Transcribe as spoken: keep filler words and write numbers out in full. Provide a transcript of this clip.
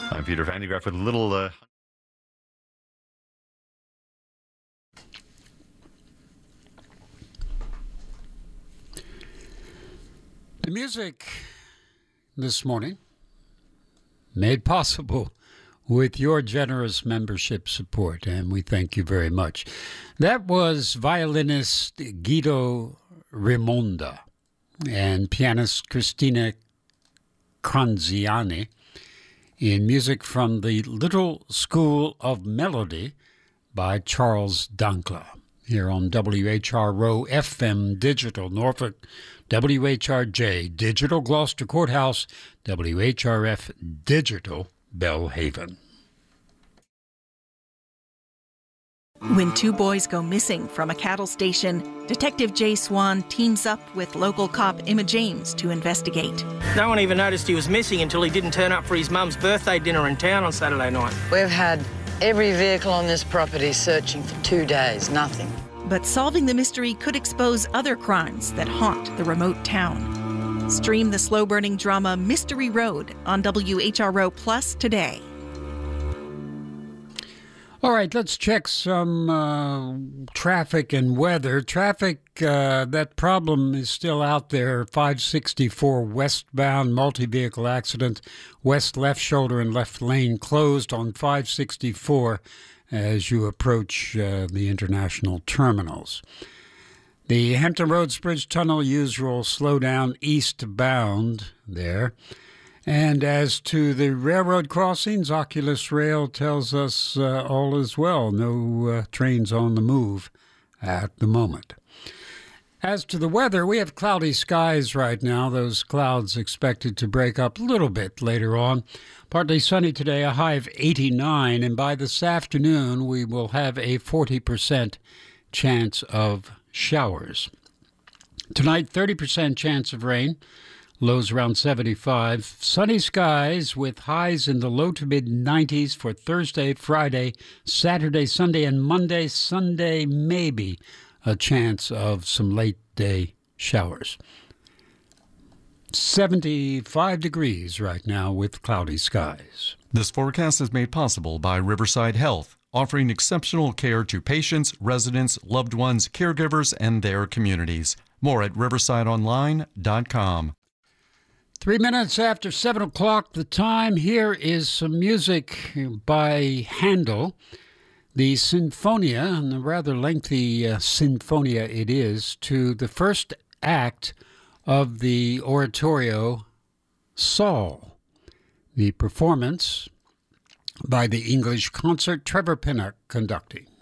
I'm Peter Van de Graaff with a little... Uh... The music this morning made possible with your generous membership support, and we thank you very much. That was violinist Guido Rimonda and pianist Cristina Cranziani in music from the Little School of Melody by Charles Dankla, here on W H R O F M Digital Norfolk, W H R J Digital Gloucester Courthouse, W H R F Digital Bellhaven. When two boys go missing from a cattle station, Detective Jay Swan teams up with local cop Emma James to investigate. No one even noticed he was missing until he didn't turn up for his mum's birthday dinner in town on Saturday night. We've had every vehicle on this property searching for two days, nothing. But solving the mystery could expose other crimes that haunt the remote town. Stream the slow-burning drama Mystery Road on W H R O Plus today. All right, let's check some uh, traffic and weather. Traffic, uh, that problem is still out there. five sixty-four westbound, multi-vehicle accident. West left shoulder and left lane closed on five sixty-four as you approach uh, the international terminals. The Hampton Roads Bridge Tunnel, usual slowdown eastbound there. And as to the railroad crossings, Oculus Rail tells us uh, all is well. No uh, trains on the move at the moment. As to the weather, we have cloudy skies right now. Those clouds expected to break up a little bit later on. Partly sunny today, a high of eighty-nine. And by this afternoon, we will have a forty percent chance of showers. Tonight, thirty percent chance of rain. Lows around seventy-five. Sunny skies with highs in the low to mid nineties for Thursday, Friday, Saturday, Sunday, and Monday. Sunday, maybe a chance of some late day showers. seventy-five degrees right now with cloudy skies. This forecast is made possible by Riverside Health, offering exceptional care to patients, residents, loved ones, caregivers, and their communities. More at riverside online dot com. Three minutes after seven o'clock, the time. Here is some music by Handel. The Sinfonia, and a rather lengthy uh, Sinfonia it is, to the first act of the oratorio Saul. The performance by the English Concert, Trevor Pinnock conducting.